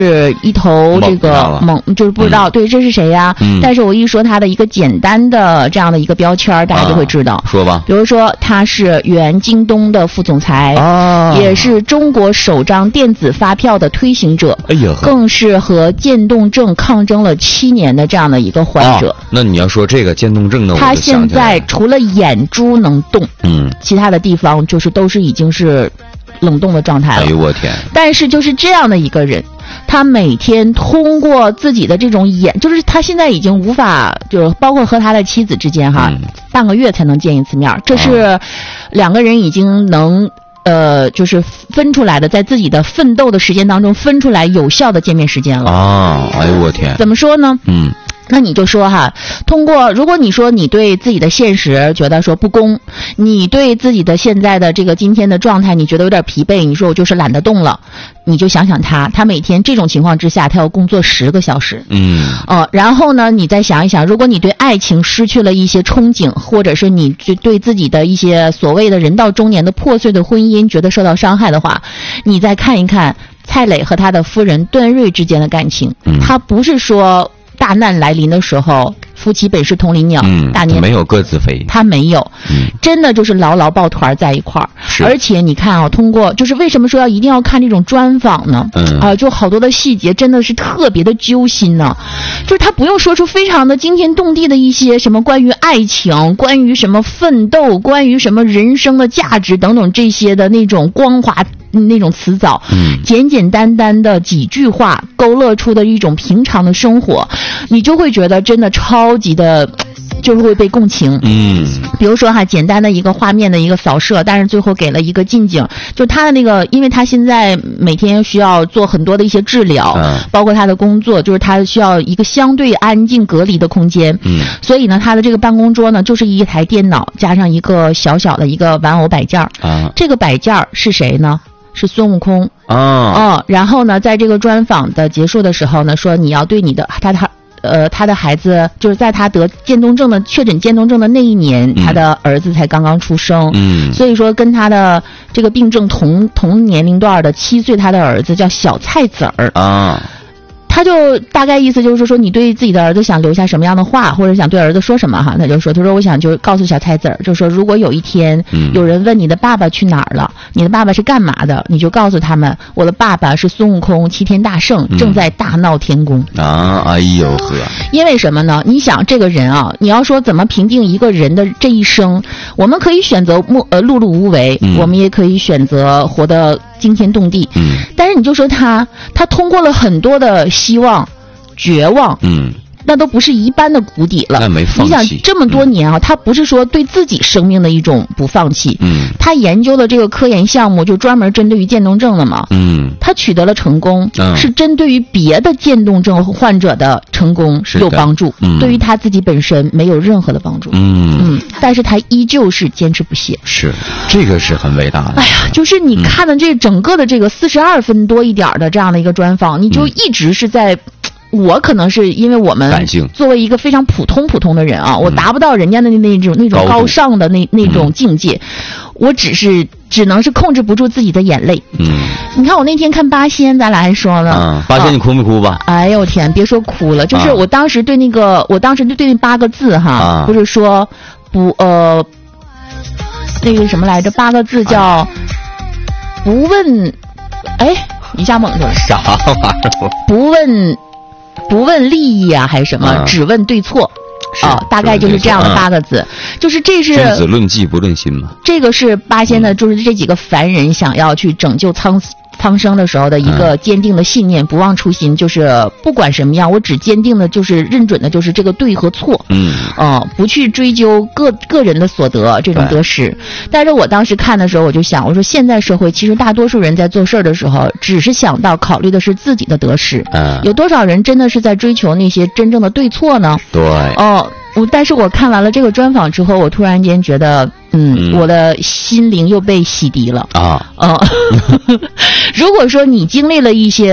是一头这个就是不知道，对，这是谁呀？但是我一说他的一个简单的这样的一个标签，大家就会知道。 说吧， 比如说他是原京东的副总裁，也是中国首张电子发票的推行者，更是和渐冻症抗争了7年的这样的一个患者。 那你要说这个渐冻症呢， 他现在除了眼珠能动，其他的地方就是都是已经是冷冻的状态了。 哎呦我天！ 但是就是这样的一个人，他每天通过自己的这种就是他现在已经无法，就是包括和他的妻子之间半个月才能见一次面，这是2个人已经能就是分出来的，在自己的奋斗的时间当中分出来有效的见面时间了啊！哎呦我天！ 怎么说呢？那你就说通过，如果你说你对自己的现实觉得说不公，你对自己的现在的这个今天的状态你觉得有点疲惫，你说我就是懒得动了，你就想想他每天这种情况之下他要工作10个小时，然后呢你再想一想，如果你对爱情失去了一些憧憬，或者是你对自己的一些所谓的人到中年的破碎的婚姻觉得受到伤害的话，你再看一看蔡磊和他的夫人段瑞之间的感情，他不是说大难来临的时候夫妻本是同林鸟，大年没有各自飞， 他没有，真的就是牢牢抱团在一块儿。而且你看通过就是为什么说一定要看这种专访呢？就好多的细节真的是特别的揪心呢。就是他不用说出非常的惊天动地的一些什么关于爱情、关于什么奋斗、关于什么人生的价值等等这些的那种光华那种辞藻，简简单单的几句话勾勒出的一种平常的生活，你就会觉得真的超级的就是会被共情。比如说简单的一个画面的一个扫射，但是最后给了一个近景，就他的那个，因为他现在每天需要做很多的一些治疗，包括他的工作，就是他需要一个相对安静隔离的空间，所以呢他的这个办公桌呢就是一台电脑加上一个小小的一个玩偶摆件，这个摆件是谁呢？是孙悟空然后呢在这个专访的结束的时候呢说，你要对你的他的孩子，就是在他得确诊渐冻症的那一年，他的儿子才刚刚出生，所以说跟他的这个病症同年龄段的7岁他的儿子叫小菜籽儿他就大概意思就是说，你对自己的儿子想留下什么样的话，或者想对儿子说什么他就说，他说我想就告诉小菜籽儿，就说如果有一天有人问你的爸爸去哪儿了，你的爸爸是干嘛的，你就告诉他们，我的爸爸是孙悟空齐天大圣，正在大闹天宫哎呦呵！ 因为什么呢？你想这个人你要说怎么评定一个人的这一生，我们可以选择碌碌无为，我们也可以选择活得惊天动地，但是你就说他通过了很多的希望、绝望，那都不是一般的谷底了。 那没放弃。 你想这么多年他不是说对自己生命的一种不放弃，他研究的这个科研项目就专门针对于渐冻症的嘛，他取得了成功，是针对于别的渐冻症患者的成功有帮助，对于他自己本身没有任何的帮助，但是他依旧是坚持不懈， 是这个是很伟大的。 哎呀，就是你看的这整个的这个42分多一点的这样的一个专访，你就一直是在。我可能是因为我们作为一个非常普通的人我达不到人家的那种高尚的那种境界，我只能是控制不住自己的眼泪。你看我那天看八仙，咱俩还说呢， 八仙你哭没哭吧？ 哎呦天，别说哭了，就是我当时对那个那8个字不是说不那个什么来着，8个字叫不问，一下懵住了， 啥玩意儿？ 不问利益还是什么，只问对错。大概就是这样的8个字，就是这是君子论迹不论心嘛。 这个是八仙的，就是这几个凡人想要去拯救苍生的时候的一个坚定的信念，不忘初心，就是不管什么样，我只坚定的就是认准的就是这个对和错，不去追究个人的所得这种得失。但是我当时看的时候，我就想，我说现在社会其实大多数人在做事的时候，只是想到考虑的是自己的得失，有多少人真的是在追求那些真正的对错呢？ 对， 但是我看完了这个专访之后，我突然间觉得，我的心灵又被洗涤了。如果说你经历了一些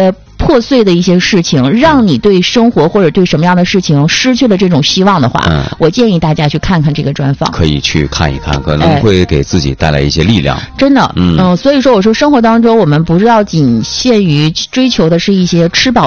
破碎的一些事情，让你对生活或者对什么样的事情失去了这种希望的话，我建议大家去看看这个专访， 可以去看一看，可能会给自己带来一些力量。 真的，所以说我说生活当中我们不是要仅限于追求的是一些吃饱